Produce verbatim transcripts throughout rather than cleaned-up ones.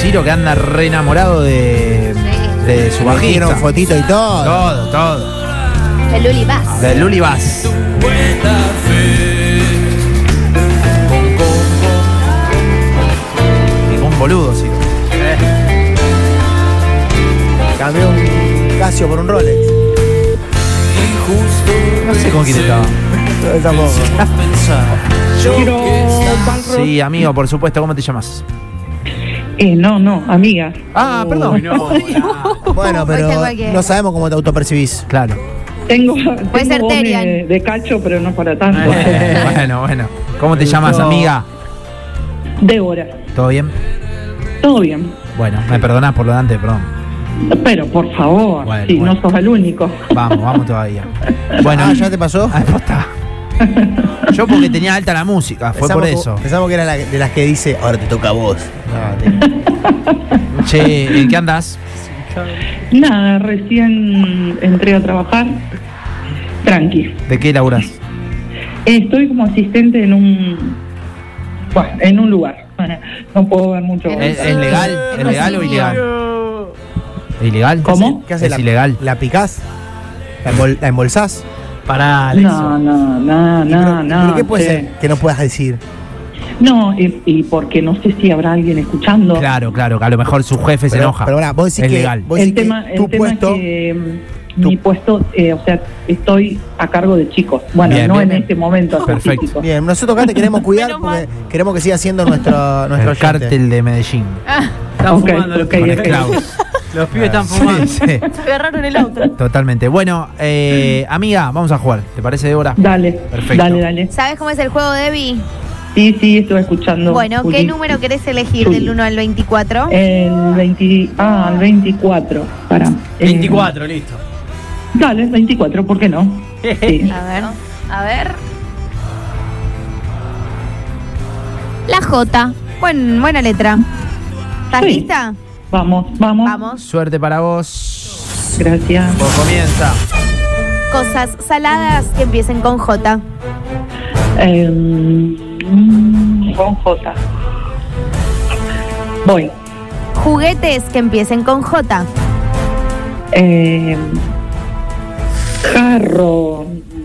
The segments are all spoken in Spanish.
Ciro que anda re enamorado de, Sí. de su bajista. Metieron fotito y todo. Todo, todo. De Luli Bass. De Luli Bass. Un boludo, Ciro. Cambió un Casio por un Rolex. No sé con quién estaba. No, tampoco. Quiero Banro. Sí, amigo, por supuesto. ¿Cómo te llamas? Eh, no, no, amiga. Ah, perdón. Bueno, Puede ser pero cualquiera. no sabemos cómo te autopercibís. Claro. Tengo, Puede tengo ser voz Terian. de, de cacho, pero no para tanto. Bueno, bueno. ¿Cómo te llamas, No. amiga? Débora. ¿Todo bien? Todo bien. Bueno, me perdonás por lo de antes, perdón. Pero por favor, Bueno, si bueno. no sos el único. Vamos, vamos todavía. Bueno, Ah, ¿ya te pasó? Ah, posta. Yo porque tenía alta la música, fue por eso. Pensamos que era la, de las que dice, ahora te toca a vos. No, te- Che, ¿en qué andás? Nada, recién entré a trabajar. Tranqui. ¿De qué laburás? Estoy como asistente en un. Bueno, en un lugar. No puedo ver mucho. ¿Es, es legal? ¿Es legal o ilegal? ¿Es ilegal? ¿Cómo? ¿Qué haces? Es la, ilegal. ¿La picás? ¿La, embol- la embolsás? Pará, Alexo. No, no, no, ¿Y no, pero- no. ¿Pero qué puede che. ser que no puedas decir? No, y, y porque no sé si habrá alguien escuchando. Claro, claro, que a lo mejor su jefe se Pero- enoja. pero pará, vos decís es que- legal. vos El decís que tema, tu el tema puesto- es que mm, tu- mi puesto, eh, o sea, estoy a cargo de chicos. Bueno, Bien, no bien, en bien. este momento Perfecto. específico. Bien, nosotros acá te queremos cuidar porque queremos que siga siendo nuestro, nuestro El oyente. cártel de Medellín. Están Ok, fumando los ok, pibes. Con Strauss. Los pibes están Sí, fumando. sí, Agarraron el auto. totalmente. Bueno, eh, amiga, vamos a jugar. ¿Te parece, Débora? Dale, Perfecto. dale, dale. ¿Sabes cómo es el juego, Debbie? Sí, sí, estuve escuchando. Bueno, ¿qué Juli. número querés elegir Juli. del uno al veinticuatro? El veinte, ah, el veinticuatro. Para. eh, veinticuatro, listo. Dale, veinticuatro, ¿por qué no? Sí. A ver, a ver. La J. Buen, buena letra. ¿Estás Sí. lista? Vamos, vamos. Vamos. Suerte para vos. Gracias. Vos comienza. Cosas saladas que empiecen con J. Eh, mm, con J. Voy. Juguetes que empiecen con J. Eh, jarro.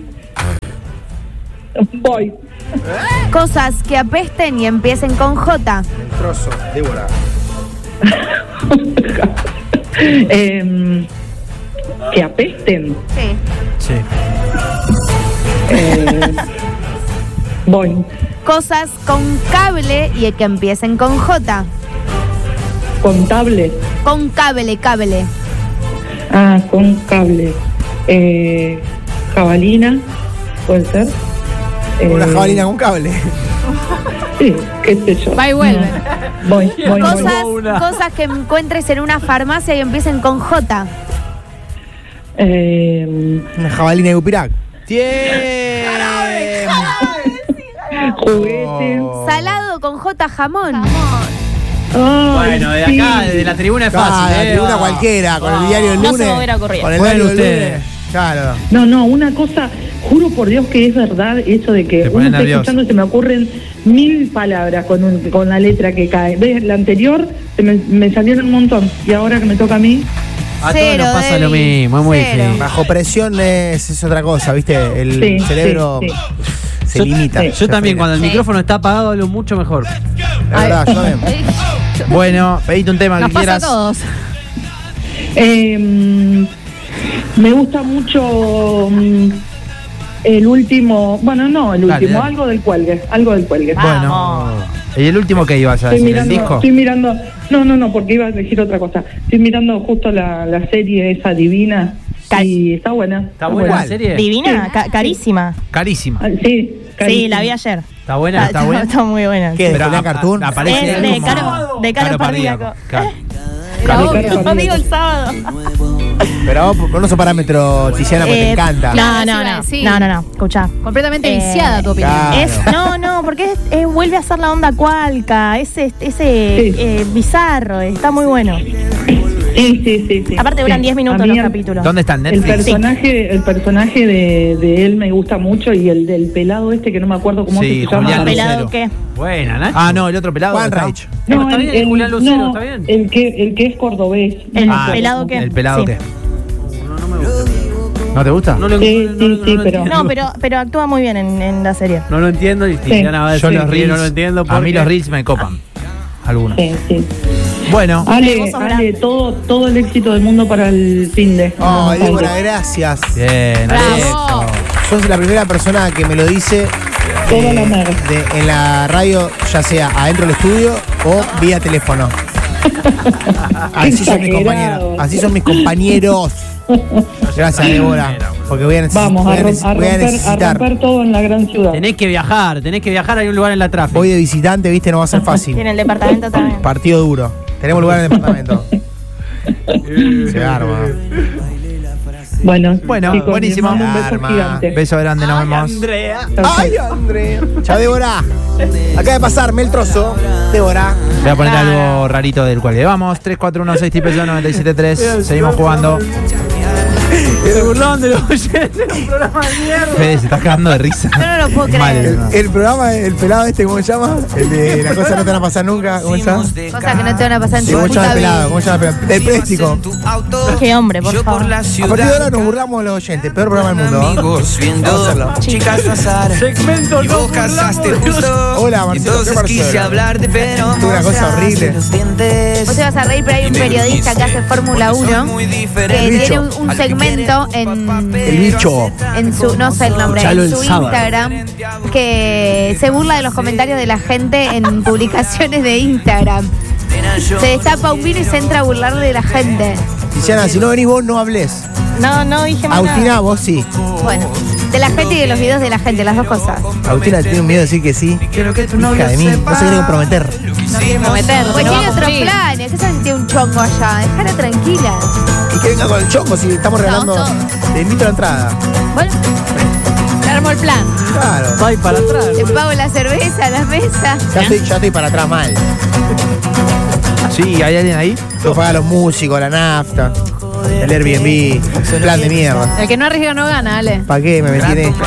Voy. Cosas que apesten y empiecen con J. Trozo, Débora. Eh, que apesten. Sí. Sí. Eh, voy. Cosas con cable y que empiecen con J. Contable. Con cable, cable. Ah, con cable. Eh, jabalina. Puede ser. Una Eh, jabalina con cable. Sí, qué sé yo. Va y vuelve. No. Voy, voy, voy. Cosas, una. cosas que encuentres en una farmacia y empiecen con J. Eh, Una jabalina de Upirac. ¡Tiempo! juguete. Salado con J, jamón. Ay, Bueno, de sí. acá, desde la tribuna es Ah, fácil. la eh. tribuna Ah. cualquiera, con el diario del No se lunes. me hubiera ocurrido. Con el Bueno, diario del usted. lunes. Claro. No, no, una cosa, juro por Dios que es verdad eso de que Te uno pone está nervioso. escuchando y se me ocurren mil palabras con, un- con la letra que cae. ¿Ves? La anterior se me, me salieron un montón y ahora que me toca a mí, A Cero, todos nos pasa lo Debbie. mismo, es muy Cero. difícil. Bajo presión es, es otra cosa, ¿viste? El Sí, cerebro sí, se Yo- limita. sí. Yo se también, frena. cuando el Sí. micrófono está apagado, hablo mucho mejor. Es verdad, yo también. Bueno, pedite un tema Nos que pasa a quieras. todos. eh, me gusta mucho mm, el último, bueno, no, el Dale, último, dale. algo del cuelgue, algo del cuelgue. Bueno, Vamos. ¿y el último que ibas a Estoy decir? ¿El mirando, disco? estoy mirando, no, no, no, porque iba a elegir otra cosa. Estoy mirando justo la, la serie esa divina Ca- y está buena. ¿Está buena la ¿Cuál? serie? Divina, ca- carísima. Carísima. Ah, sí, Sí, la vi ayer. ¿Está buena? Está buena. Está muy buena. ¿Qué? ¿De Pero Julián a- Cartoon? a- aparece Es él de como- Caro, de Caro Pardíaco. Claro. Caro Obvio, Pardíaco. no digo el sábado. Pero a vos, con esos parámetros, Tiziana, pues te Eh, encanta. No, Eso no, iba a no. decir. No, no, no. Escuchá. Completamente Eh, viciada tu opinión. claro. Es, no, no, porque es, es- vuelve a ser la onda cualca, ese, ese Sí. eh, bizarro, está muy bueno. Sí, sí, sí, sí. Aparte duran Sí. diez A minutos mí los el- capítulos. ¿Dónde están? El Netflix. personaje, el personaje de, de él me gusta mucho y el del pelado este que no me acuerdo cómo Sí, se llama. Julián ¿Pelado Lucero. qué? Buena, Nacho. Ah, no, el otro pelado. Juan ¿está? Reich. No, Está el, bien, el- Julián Lucero, no, está bien. El que, el que es cordobés. ¿El Ah, pelado qué? ¿El pelado Sí. qué? No, no me gusta. ¿No te gusta? No lo, Sí, no, sí, no, no, sí, no pero- entiendo. No, pero, pero actúa muy bien en, en la serie. No lo entiendo y Sí. Tiliana va a Yo decir los que reels, no lo entiendo a mí porque- los reels me copan. Algunos. Sí, sí. Bueno, Ale, Vos sos Ale, grande. todo, todo el éxito del mundo para el fin de. Ay, Débora, gracias. bien, Bravo. Alejo. Sos la primera persona que me lo dice Toda eh, la merda. de- en la radio, ya sea adentro del estudio o vía teléfono. Así son mis Exagerado. compañeros. Así son mis compañeros. Gracias, Débora. Porque voy a, neces- Vamos voy a, a rom- neces- a voy a romper, a necesitar. romper todo en la gran ciudad. Tenés que viajar, tenés que viajar, hay un lugar en la tráfico. Voy de visitante, viste, no va a ser fácil. Tiene el departamento también. Partido duro. Tenemos lugar en el departamento. Se arma. Bueno, Bueno, chicos, buenísimo. les mando un beso Arma. gigante. Beso grande, nos vemos. Andrea. ¡Ay, André! Chao, Débora. Acaba de pasar Mel Trozo. Débora. Voy a poner algo rarito del cual. Vamos, tres cuatro uno seis triple cero nueve siete tres. Seguimos jugando. Se burlaron de los oyentes, un programa de mierda. Fede, se está cagando de risa. Yo no lo puedo Es mal, creer. ¿no? El programa, el pelado este, ¿cómo se llama? El de las cosas no te van a pasar nunca. ¿Cómo se llama? Cosas que no te van a pasar en Sí, tu ¿Cómo se llama puta el pelado? vida. ¿Cómo se llama el pelado? El préstico. Qué hombre, por favor. A partir de ahora nos burlamos de los oyentes. Peor programa del mundo. ¿no? Amigos viendo Vamos a hacerlo. chicas pasar. Segmento Y no vos casaste burlamos de los- justo. Hola, Marcelo, ¿qué Entonces Marcelo? quise hablarte, pero Tuve una cosa mostraste horrible. los dientes. Vos te vas a reír, pero hay un periodista que hace Fórmula uno que tiene un, un segmento en, El bicho. en su, no sé el nombre, Escuchalo en el su sábado. Instagram, que se burla de los comentarios de la gente en publicaciones de Instagram. Se destapa un vino y se entra a burlarle de la gente. Tiziana, si no venís vos, no hables. No, no dije más Agustina, nada. vos sí. Bueno, de la gente y de los videos de la gente, las dos cosas. Agustina tiene un miedo de decir que sí. Hija de mí, no se quiere comprometer. No quiere prometer. Pues tiene otros planes. ¿Qué sabes que tiene un chongo allá? Déjala tranquila. Y que venga con el chongo si estamos regalando. No, Te invito a la entrada. Bueno, te armo el plan. Claro. Va y para atrás. Te pago la cerveza, la mesa. Ya estoy, ya estoy para atrás mal. Sí, ¿hay alguien ahí? Tú pagas a los músicos, la nafta, el Airbnb, plan de mierda. El que no arriesga no gana, Ale. ¿Para qué me metí en esto?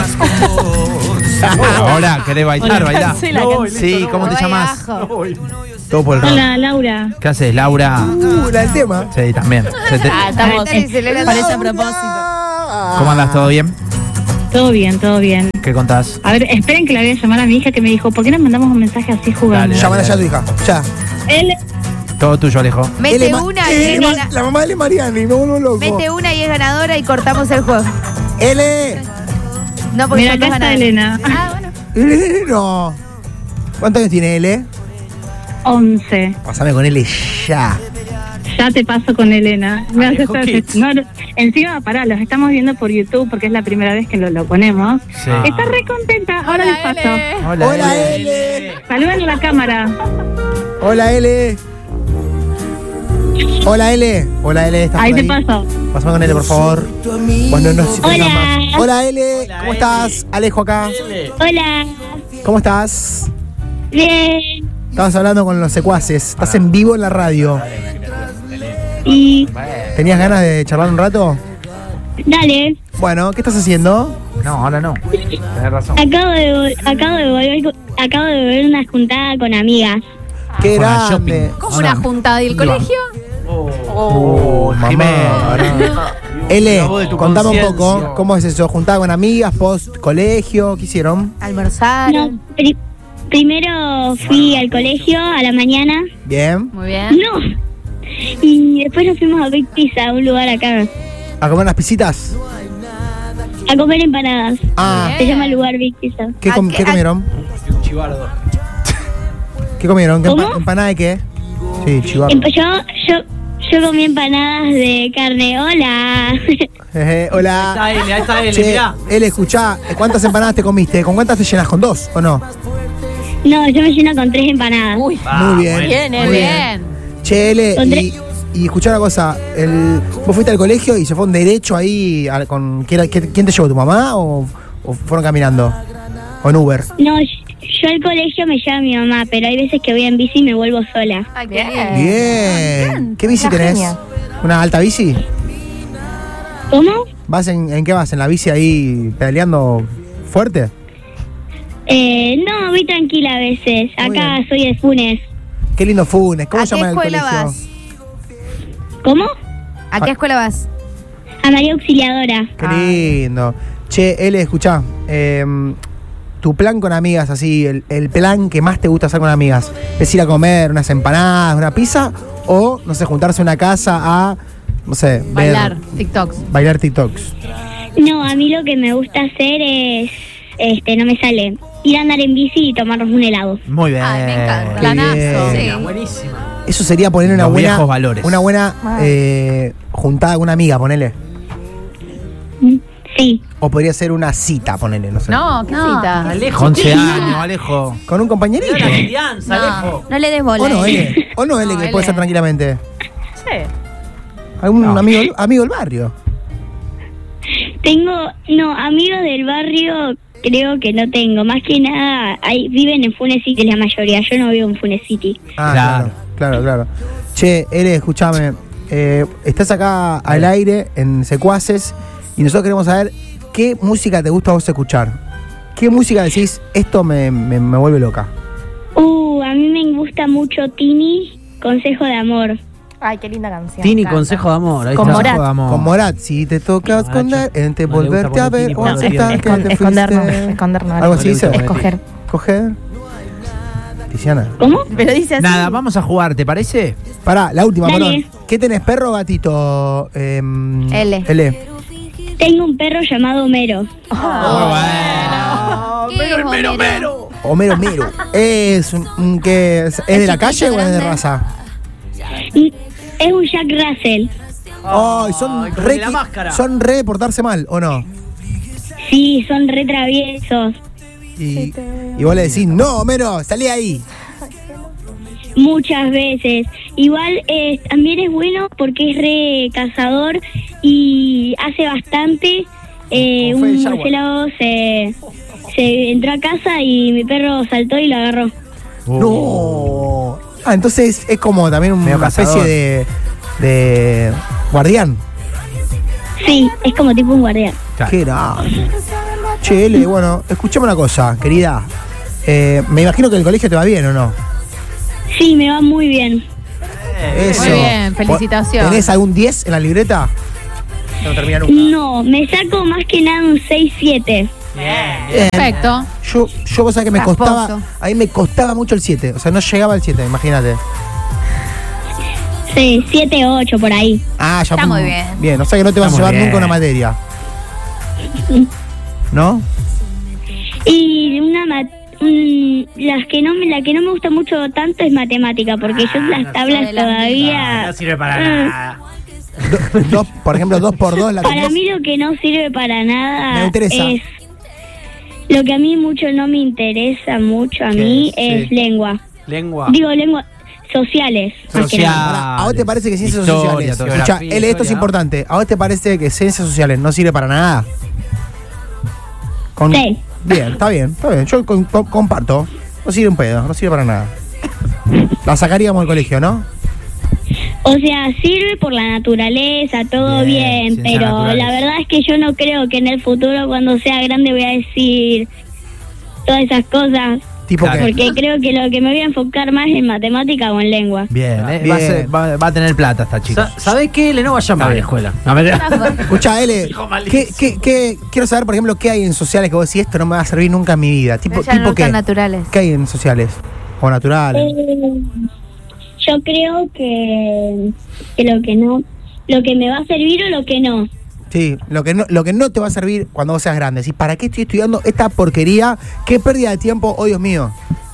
Ahora, ¿querés bailar? Bailá. Cancela, No, cancela. Sí, ¿cómo te Vaya llamas? abajo. Todo por el rock. Hola, Laura. ¿Qué haces, Laura? Uh, la del tema. Sí, también. Se te- Ah, estamos. Ahorita le celebra- Parece a propósito. ¿Cómo andas? ¿Todo bien? Todo bien, todo bien. ¿Qué contás? A ver, esperen que la voy a llamar a mi hija que me dijo, ¿por qué no mandamos un mensaje así jugando? Dale. Llámala ya a tu hija. Ya. Él, Todo tuyo, Alejo. Mete Él es ma- una y eh, es ma- gana- La mamá de L. Mariani, me vuelvo loco. Mete una y es ganadora y cortamos el juego. L. No, porque mira, son acá dos está ganadores. Elena. Ah, bueno. L no. ¿Cuántos años tiene L? once. Pásame con L ya. Ya te paso con Elena. Me hace Alejo estar- Kids. no, no, encima, pará, los estamos viendo por YouTube porque es la primera vez que lo, lo ponemos. Sí. Está re contenta. Ahora les Hola, paso. Ele. Hola, Hola Ele. L. Saluden a la cámara. Hola L. Hola L. Hola L. ¿estás Ahí por te paso. Pásame con L, por favor. Bueno, no sé si tengas Hola. más. Hola L. ¿Cómo estás? Alejo acá. Hola. ¿Cómo estás? Bien. Estabas hablando con los secuaces. Estás en vivo en la radio. Y ¿Tenías ganas de charlar un rato? dale. Bueno, ¿qué estás haciendo? No, ahora no. Tenés razón. Acabo de, vol- acabo de volver, acabo de volver una juntada con amigas. Qué Con la grande. shopping. ¿Cómo una juntada? ¿Y el ¿Dónde va? colegio? Oh, mamá. Jimena. L, La voz de tu contame un conciencia. poco. ¿Cómo es eso? ¿Juntada con amigas, post colegio? ¿Qué hicieron? Almorzar. No, pri- primero fui al colegio a la mañana. Bien. Muy bien. No. Y después nos fuimos a Big Pizza, a un lugar acá, ¿A comer unas pisitas? a comer empanadas. Ah, Se llama el lugar Big Pizza. ¿qué, com- ¿A qué- qué a- comieron? Chivardo. ¿Qué comieron? ¿Qué ¿Cómo? empa- ¿Empanada de qué? Sí, chivarro. Empa- Yo, yo, yo comí empanadas de carne. Hola. Jeje, Ahí hola. está L, ahí está L, Che, mirá. L, escuchá, ¿cuántas empanadas te comiste? ¿Con cuántas te llenas? ¿Con dos o no? No, yo me lleno con tres empanadas. Uy, Muy bien. bien, muy Ele, bien. Che, L, Con y, tres- y escuchá una cosa. El, ¿Vos fuiste al colegio y se fue un derecho ahí? a- con, ¿quién, era- quién te llevó, tu mamá o, o fueron caminando? ¿O en Uber? No, yo al colegio me lleva mi mamá, pero hay veces que voy en bici y me vuelvo sola. Ah, qué Bien. ¿Qué bici Una tenés? genia. ¿Una alta bici? ¿Cómo? ¿Vas en, en qué vas? ¿En la bici ahí pedaleando fuerte? Eh, no, voy tranquila a veces. Muy Acá bien. soy de Funes. Qué lindo Funes. ¿Cómo ¿A se qué llama el escuela colegio? vas? ¿Cómo? ¿A qué Ah. escuela vas? A María Auxiliadora. Qué lindo. Che, Ele, escuchá. eh, tu plan con amigas, así, el, el plan que más te gusta hacer con amigas, ¿es ir a comer unas empanadas, una pizza? O, no sé, juntarse en una casa a, no sé, ver- Bailar, TikToks. bailar TikToks. No, a mí lo que me gusta hacer es, este, no me sale, ir a andar en bici y tomarnos un helado. Muy bien. Ay, me encanta. Qué Planazo. bien. Sí. Buenísima. Eso sería poner una Los buena, viejos valores. una buena eh, juntada con una amiga, ponele. Sí. O podría ser una cita, ponele, no sé. No, qué No. cita. Alejo. once años, Alejo. Con un compañerito. Mira la alianza, No. Alejo. No le des bola. O no, eh. Ele. O no, Ele, No, que Ele. puede ser tranquilamente. Sí. Algún No. amigo, amigo del barrio. Tengo, no, amigos del barrio creo que no tengo. Más que nada, hay, viven en Funes City la mayoría. Yo no vivo en Funes City. Ah, Claro. claro, claro, claro. Che, Ele, escúchame. eh, estás acá al aire en Secuaces y nosotros queremos saber qué música te gusta a vos escuchar. ¿Qué música decís, esto me, me, me vuelve loca? Uh, a mí me gusta mucho Tini, Consejo de Amor. Ay, qué linda canción. Tini, Me encanta. consejo de amor. Ahí Con está. Morat. Consejo de amor. Con Morat, si te toca No, esconder, Nacho, entre no le gusta volverte a poner ver Tini o porque No, no es, aceptar es que con- te esconder no, fuiste. esconder no. Algo así dice. Escoger. Coger. Tiziana. ¿Cómo? Pero dice así. Nada, vamos a jugar, ¿te parece? Pará, la última, Dale. perdón. ¿Qué tenés, perro o gatito? Eh, L. L. Tengo un perro llamado Homero. ¿Qué es Homero? Homero Mero. ¿Es, un, un que es, ¿es de la calle o es de grande? raza? Es un Jack Russell. Ay, son Ay, como re, de la qui- máscara. son re de portarse mal, ¿o no? Sí, son re traviesos. Y, y vos le decís, no, Homero, salí ahí. Muchas veces. Igual eh, también es bueno porque es re cazador y hace bastante. Eh, Como Fede un Jaguar. murciélago se, se entró a casa y mi perro saltó y lo agarró. No. Ah, entonces es como también Medio una especie cazador. de, de guardián. Sí, es como tipo un guardián. Claro. Qué grande. Che, L, bueno, escuchame una cosa, querida. Eh, me imagino que el colegio te va bien, ¿o no? Sí, me va muy bien. Eso. Muy bien, felicitaciones. ¿Tenés algún diez en la libreta? No termina nunca. No, me saco más que nada un seis siete. Bien. Perfecto. Yo, yo vos sabés que me Rasposo. costaba, a mí me costaba mucho el siete, o sea, no llegaba al siete, imagínate. Sí, siete ocho por ahí. Ah, ya Está muy bien. Bien, o sea que no te vas a Está llevar muy nunca bien. una materia. ¿No? Y una ma- mm, las que no me la que no me gusta mucho tanto es matemática porque yo las tablas sabe la todavía No sirve para Ah. nada. Do- dos, por ejemplo, dos por dos la para tenés. mí lo que no sirve para Me nada interesa. es lo que a mí mucho no me interesa mucho a ¿Qué mí es? es Sí. lengua. Lengua. Digo lengua sociales. más que Social. nada. Pará, ¿a vos te parece que ciencias Historia, sociales? todo. Escucha, Geografía, L, esto es historia. importante. ¿A vos te parece que ciencias sociales no sirve para nada? Con- Sí. Bien, está bien, está bien. Yo con- con- comparto. No sirve un pedo, no sirve para nada. La sacaríamos del colegio, ¿no? O sea, sirve por la naturaleza, todo Bien, bien, ciencias pero naturales. la verdad es que yo no creo que en el futuro cuando sea grande voy a decir todas esas cosas. Tipo Claro. que. Porque creo que lo que me voy a enfocar más es en matemática o en lengua. Bien, eh, Bien. Va, a ser- va- va a tener plata esta chica. Sa- ¿Sabés qué? Le no vaya mal a la bien. escuela. A ver. Escucha, L, Dijo malísimo. ¿qué, qué, qué- quiero saber, por ejemplo, qué hay en sociales que vos decís, esto no me va a servir nunca en mi vida. Tipo, Ella no tipo gustan qué? naturales. ¿Qué hay en sociales? O naturales. Eh, yo creo que, que lo que no, lo que me va a servir o lo que no. Sí, lo que, no, lo que no te va a servir cuando vos seas grande. ¿Sí? ¿Para qué estoy estudiando esta porquería? ¿Qué pérdida de tiempo? Oh, Dios mío.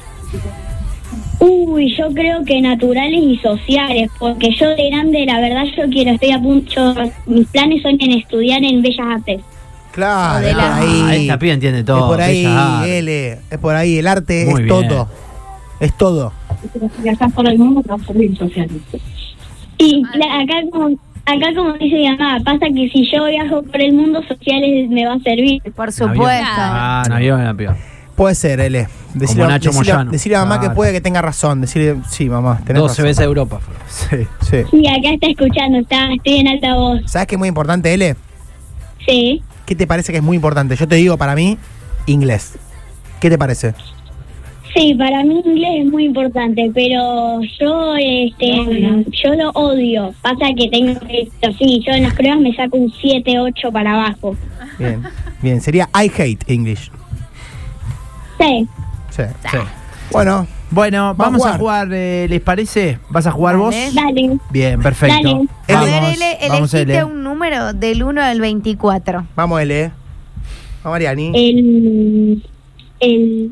Uy, yo creo que naturales y sociales, porque yo de grande, la verdad, yo quiero, estoy a punto, yo- mis planes son en estudiar en Bellas Artes. Claro, es por Modela. ahí. Ah, esta piba entiende todo. Es por ahí, Bellas Artes. L. Es por ahí. El arte Muy es bien. todo. Es todo. Viajas por el mundo para servir sociales. Y la- acá como, acá como dice mi mamá, pasa que si yo viajo por el mundo, sociales me va a servir. Por Un avión. supuesto. Ah, un avión en la piba. Puede ser, L. Decirle, Como Nacho decirle- Moyano. decirle a mamá Claro. que puede que tenga razón. Decirle, sí, mamá, tenés doce razón. veces Europa. Sí. Sí. Sí, acá está escuchando, está, estoy en alta voz. ¿Sabes qué es muy importante, L? Sí. ¿Qué te parece que es muy importante? Yo te digo, para mí, inglés. ¿Qué te parece? Sí, para mí inglés es muy importante, pero yo este yo lo odio. Pasa que tengo esto, sí, yo en las pruebas me saco un siete, ocho para abajo. Bien, bien. Sería I hate English. Sí. Sí. sí. Bueno, Bueno, Va a vamos a jugar. jugar, eh, ¿les parece? ¿Vas a jugar vos? Dale. Dale. Bien, perfecto. Dale. A Vamos, ver, L, vamos, elegiste L. un número del uno al veinticuatro. vamos, L. Vamos, Mariani. El el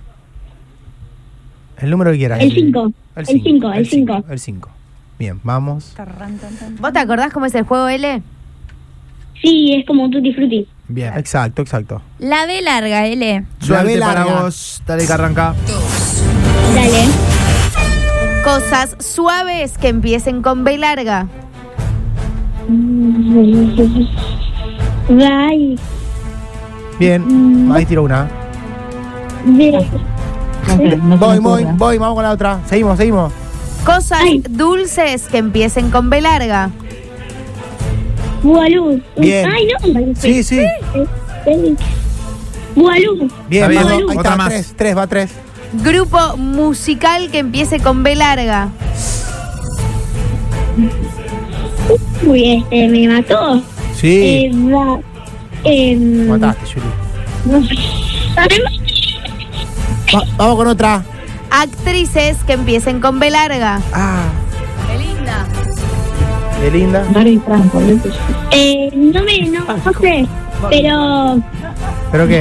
El número que quieras. el cinco. El cinco, cinco, el cinco. El cinco. Bien, vamos. ¿Vos te acordás cómo es el juego, L? Sí, es como Tutti Frutti. Bien. Exacto, exacto. La B larga, L. Suerte B para larga. vos. Dale que arranca. Dale. Cosas suaves que empiecen con B larga. Bye. Bien, ahí tiro una. Voy, voy, voy, vamos con la otra. Seguimos, seguimos. Cosas Ay. dulces que empiecen con B larga. Bualú. Bien. Ay, no. Sí, sí. Bualú. Bien, Está bien, vamos, ahí otra está, más. tres, tres, va tres. Grupo musical que empiece con B larga. Uy, este me mató. Sí. Eh, va, em, Mataste, Juli. no sé. Va- vamos con otra. Actrices que empiecen con B larga. Ah, Qué linda. qué linda. Eh, no me, no, no sé, pero ¿Pero qué?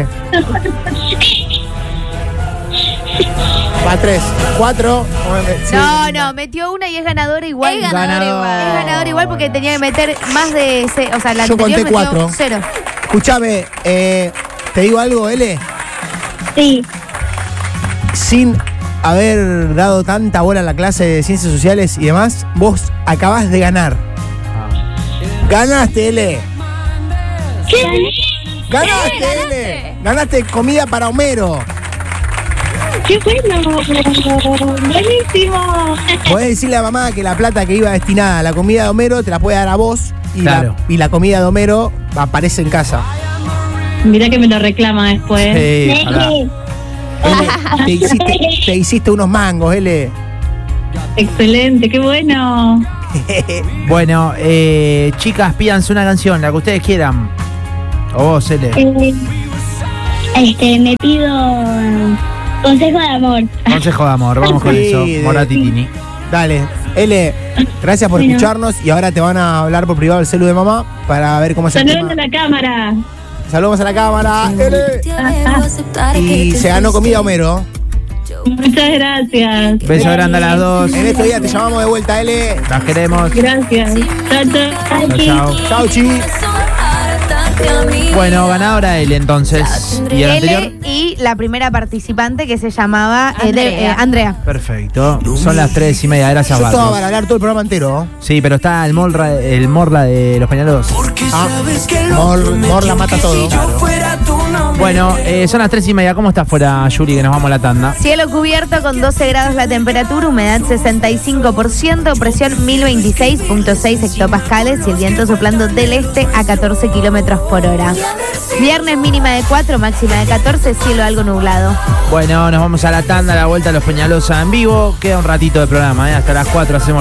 Va tres, cuatro. Sí. No, no, metió una y es ganadora igual. Es ganadora igual. Es ganadora igual porque tenía que meter más de ese. O sea, la Yo anterior conté metió cuatro. cero. Escúchame, eh, te digo algo, L. sí. Sin haber dado tanta bola a la clase de ciencias sociales y demás, vos acabás de ganar. Ganaste, L. ¿Qué? Ganaste, L. Ganaste comida para Homero. ¡Qué bueno! ¡Buenísimo! Podés decirle a mamá que la plata que iba destinada a la comida de Homero te la puede dar a vos y, Claro. la, y la comida de Homero aparece en casa. Mira que me lo reclama después. Sí, pará. Eh, L, te, hiciste, te hiciste unos mangos, L. Excelente, qué bueno. Bueno, eh, chicas, pídanse una canción, la que ustedes quieran. O vos, L. eh, este, me pido eh, consejo de amor. Consejo de amor, vamos con Sí, eso. de- Moratitini. Dale, L, gracias por Bueno. escucharnos y ahora te van a hablar por privado el celu de mamá para ver cómo es el Saluden tema. a la cámara. Saludos a la cámara, L. Y se ganó comida Homero. Muchas gracias. Beso grande a las dos. En estos días te llamamos de vuelta, L. Las queremos. Gracias. Chao, chao. Chao, chao. Chau, chi. Bueno, ganadora L entonces. ¿Y el anterior? L y la primera participante que se llamaba eh, de- Andrea. eh, Andrea. Perfecto. Son las tres y media. Gracias, Yo estaba Barros. para hablar todo el programa entero. Sí, pero está el morla, el morla de los Peñalos. Ah, Mor, Mor la mata todo. Bueno, eh, son las tres y media. ¿Cómo está afuera, Yuri? Que nos vamos a la tanda. Cielo cubierto con doce grados la temperatura, humedad sesenta y cinco por ciento, presión mil veintiséis punto seis hectopascales y el viento soplando del este a catorce kilómetros por hora. Viernes mínima de cuatro, máxima de catorce, cielo algo nublado. Bueno, nos vamos a la tanda, a la vuelta a los Peñalosa en vivo. Queda un ratito de programa, ¿eh? Hasta las cuatro hacemos